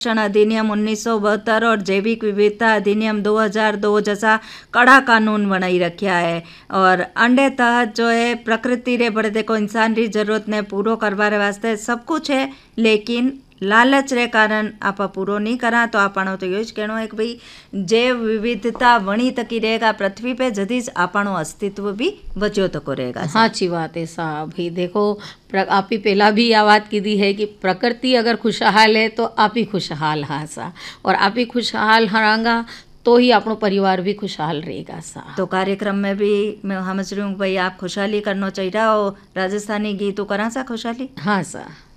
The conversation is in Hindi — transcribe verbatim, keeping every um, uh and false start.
संरक्षण अधिनियम उन्नीस सौ बहत्तर और जैविक विविधता अधिनियम दो हज़ार दो जैसा कड़ा कानून बनाई रखा है। और अंडे तहत जो है प्रकृति रे बड़े देखो इंसान री जरूरत ने पूरो करवारे वास्ते सब कुछ है, लेकिन लालच रे कारण आप पूरो नहीं करा तो आपणो तो यो ज कहनो है कि भाई जैव विविधता वणी तकी रहेगा पृथ्वी पे, जदीज आपणो अस्तित्व भी बच्यो तको रहेगा। साची बात है साहब। भाई देखो आप ही पहला भी आ बात की दी है कि प्रकृति अगर खुशहाल है तो आप ही खुशहाल हाँ सा, और आप ही खुशहाल हरांगा तो ही अपनो परिवार भी खुशहाल रहेगा सा। तो कार्यक्रम में भी मैं समझ रही हूँ भाई आप खुशहाली करना चाहिए हो, राजस्थानी गीतों करा सा खुशहाली। हाँ सा।